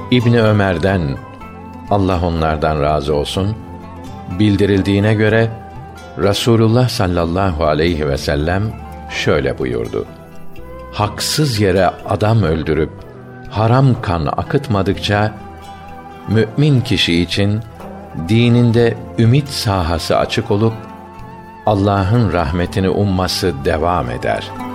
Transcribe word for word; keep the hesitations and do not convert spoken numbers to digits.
İbni Ömer'den, Allah onlardan razı olsun, bildirildiğine göre Rasulullah sallallahu aleyhi ve sellem şöyle buyurdu: haksız yere adam öldürüp haram kan akıtmadıkça mümin kişi için dininde ümit sahası açık olup Allah'ın rahmetini umması devam eder.